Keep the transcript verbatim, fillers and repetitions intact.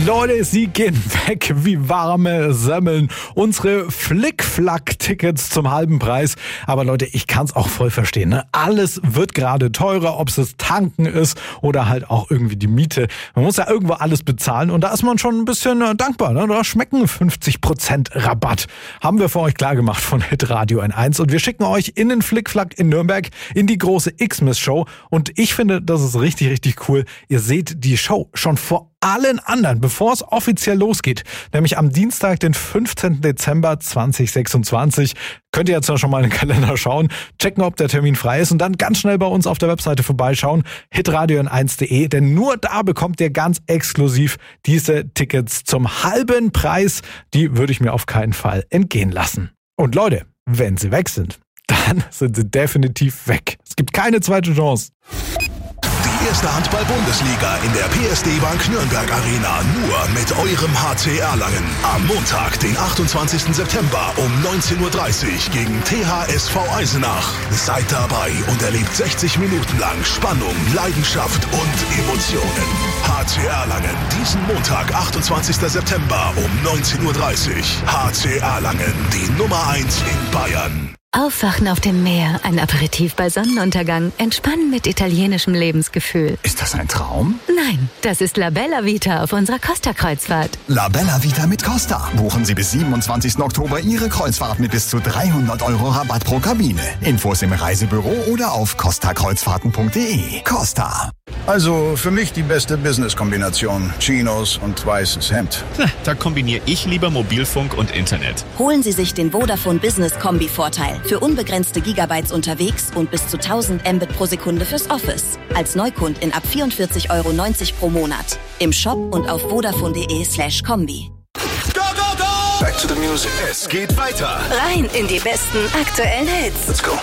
Leute, sie gehen weg wie warme Semmeln. Unsere Flickflack-Tickets zum halben Preis. Aber Leute, ich kann es auch voll verstehen. Ne? Alles wird gerade teurer, ob es das Tanken ist oder halt auch irgendwie die Miete. Man muss ja irgendwo alles bezahlen und da ist man schon ein bisschen äh, dankbar. Ne? Da schmecken fünfzig Prozent Rabatt. Haben wir für euch klar gemacht von Hitradio N eins. Und wir schicken euch in den Flickflack in Nürnberg in die große Xmas-Show. Und ich finde, das ist richtig, richtig cool. Ihr seht die Show schon vor allen anderen, bevor es offiziell losgeht. Nämlich am Dienstag, den fünfzehnten Dezember zweitausendsechsundzwanzig. Könnt ihr jetzt schon mal in den Kalender schauen, checken, ob der Termin frei ist und dann ganz schnell bei uns auf der Webseite vorbeischauen, hitradio n eins punkt de, denn nur da bekommt ihr ganz exklusiv diese Tickets zum halben Preis. Die würde ich mir auf keinen Fall entgehen lassen. Und Leute, wenn sie weg sind, dann sind sie definitiv weg. Es gibt keine zweite Chance. Die erste Handball-Bundesliga in der P S D Bank Nürnberg Arena nur mit eurem H C Erlangen. Am Montag, den achtundzwanzigsten September um neunzehn Uhr dreißig gegen T H S V Eisenach. Seid dabei und erlebt sechzig Minuten lang Spannung, Leidenschaft und Emotionen. H C Erlangen, diesen Montag, achtundzwanzigsten September um neunzehn Uhr dreißig. H C Erlangen, die Nummer eins in Bayern. Aufwachen auf dem Meer, ein Aperitif bei Sonnenuntergang, entspannen mit italienischem Lebensgefühl. Ist das ein Traum? Nein, das ist La Bella Vita auf unserer Costa-Kreuzfahrt. La Bella Vita mit Costa. Buchen Sie bis siebenundzwanzigsten Oktober Ihre Kreuzfahrt mit bis zu dreihundert Euro Rabatt pro Kabine. Infos im Reisebüro oder auf costa kreuzfahrten punkt de. Costa. Also für mich die beste Business-Kombination. Chinos und weißes Hemd. Da kombiniere ich lieber Mobilfunk und Internet. Holen Sie sich den Vodafone Business Kombi-Vorteil. Für unbegrenzte Gigabytes unterwegs und bis zu tausend Mbit pro Sekunde fürs Office. Als Neukundin ab vierundvierzig Euro neunzig pro Monat. Im Shop und auf vodafone punkt de slash kombi. Go, go, go! Back to the music. Es geht weiter. Rein in die besten aktuellen Hits. Let's go.